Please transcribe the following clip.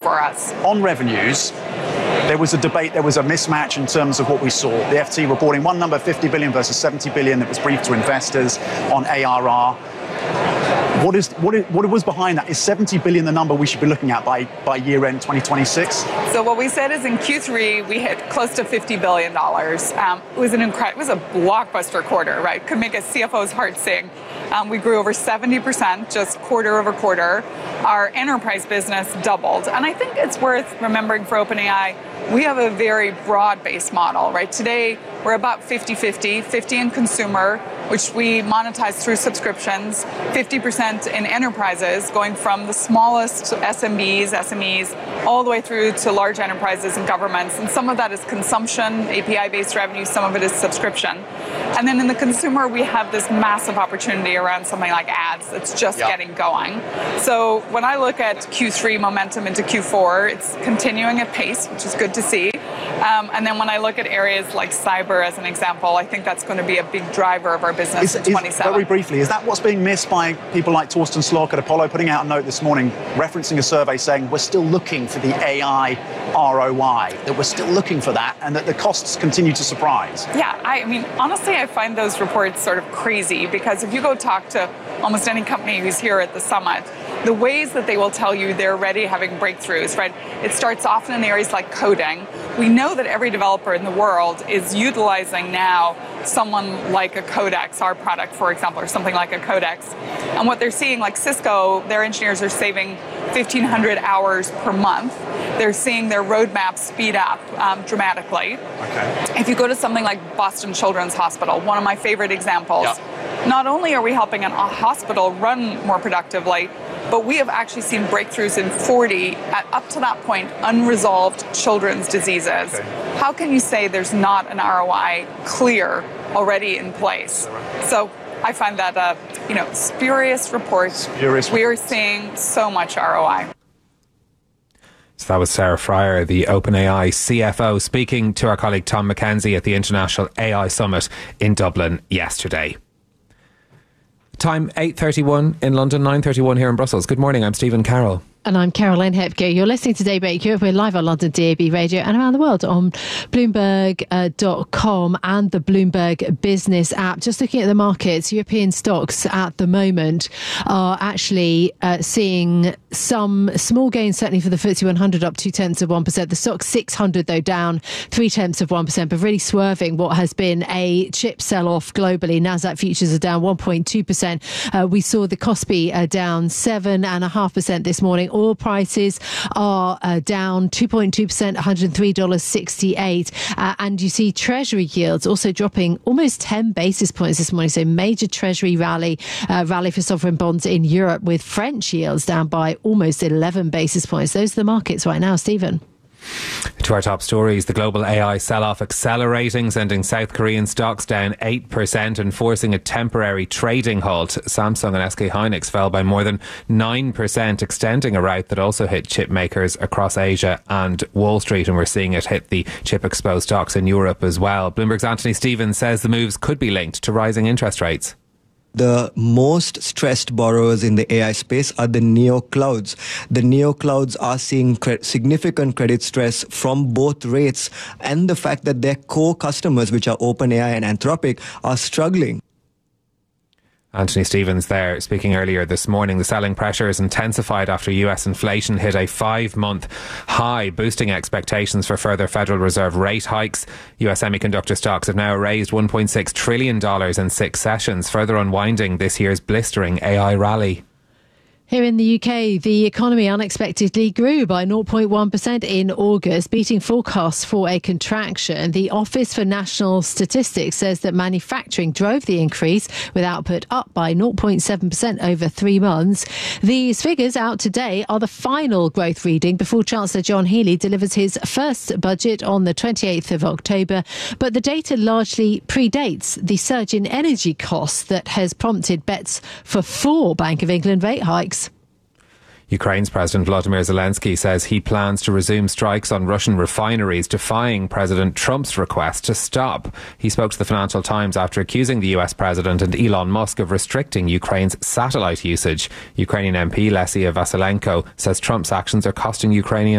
for us. On revenues, there was a debate, there was a mismatch in terms of what we saw. The FT reporting one number, 50 billion versus 70 billion that was briefed to investors on ARR. What was behind that? Is 70 billion the number we should be looking at by year end 2026? So what we said is in Q3 we hit close to $50 billion. It was a blockbuster quarter, right? Could make a CFO's heart sing. We grew over 70% just quarter over quarter. Our enterprise business doubled. And I think it's worth remembering for OpenAI, we have a very broad-based model, right? Today, we're about 50-50, 50 in consumer, which we monetize through subscriptions, 50% in enterprises, going from the smallest SMEs, all the way through to large enterprises and governments. And some of that is consumption, API-based revenue, some of it is subscription. And then in the consumer, we have this massive opportunity around something like ads that's just getting going. So when I look at Q3 momentum into Q4, it's continuing at pace, which is good to see. And then when I look at areas like cyber as an example, I think that's going to be a big driver of our business in 27. Very briefly, is that what's being missed by people like Torsten Slok at Apollo, putting out a note this morning, referencing a survey saying we're still looking for the AI ROI, that we're still looking for that, and that the costs continue to surprise? Yeah, I mean, honestly, I find those reports sort of crazy, because if you go talk to almost any company who's here at the summit, the ways that they will tell you they're already having breakthroughs, right? It starts often in areas like coding. We know that every developer in the world is utilizing now someone like a Codex, our product, for example, or something like a Codex. And what they're seeing, like Cisco, their engineers are saving 1,500 hours per month. They're seeing their roadmap speed up dramatically. Okay. If you go to something like Boston Children's Hospital, one of my favorite examples, not only are we helping a hospital run more productively, but we have actually seen breakthroughs in 40, up to that point, unresolved children's diseases. Okay. How can you say there's not an ROI clear already in place? So I find that spurious reports. We are seeing so much ROI. So that was Sarah Fryer, the OpenAI CFO, speaking to our colleague Tom Mackenzie at the International AI Summit in Dublin yesterday. Time 8:31 in London, 9:31 here in Brussels. Good morning, I'm Stephen Carroll. And I'm Caroline Hepker. You're listening to Daybreak Europe. We're live on London DAB Radio and around the world on Bloomberg.com and the Bloomberg Business app. Just looking at the markets, European stocks at the moment are actually seeing some small gains, certainly for the FTSE 100 up 0.2%. The stock 600, though, down 0.3%, but really swerving what has been a chip sell-off globally. Nasdaq futures are down 1.2%. We saw the Kospi down 7.5% this morning. Oil prices are down 2.2%, $103.68. And you see Treasury yields also dropping almost 10 basis points this morning. So major Treasury rally for sovereign bonds in Europe, with French yields down by almost 11 basis points. Those are the markets right now, Stephen. To our top stories, the global AI sell-off accelerating, sending South Korean stocks down 8% and forcing a temporary trading halt. Samsung and SK Hynix fell by more than 9%, extending a rout that also hit chip makers across Asia and Wall Street, and we're seeing it hit the chip-exposed stocks in Europe as well. Bloomberg's Anthony Stevens says the moves could be linked to rising interest rates. The most stressed borrowers in the AI space are the neoclouds. The neoclouds are seeing significant credit stress from both rates and the fact that their core customers, which are OpenAI and Anthropic, are struggling. Anthony Stevens there speaking earlier this morning. The selling pressure is intensified after US inflation hit a 5-month high, boosting expectations for further Federal Reserve rate hikes. US semiconductor stocks have now raised $1.6 trillion in 6 sessions, further unwinding this year's blistering AI rally. Here in the UK, the economy unexpectedly grew by 0.1% in August, beating forecasts for a contraction. The Office for National Statistics says that manufacturing drove the increase, with output up by 0.7% over 3 months. These figures out today are the final growth reading before Chancellor John Healey delivers his first budget on the 28th of October. But the data largely predates the surge in energy costs that has prompted bets for 4 Bank of England rate hikes. Ukraine's President Volodymyr Zelensky says he plans to resume strikes on Russian refineries, defying President Trump's request to stop. He spoke to the Financial Times after accusing the US President and Elon Musk of restricting Ukraine's satellite usage. Ukrainian MP Lesia Vasilenko says Trump's actions are costing Ukrainian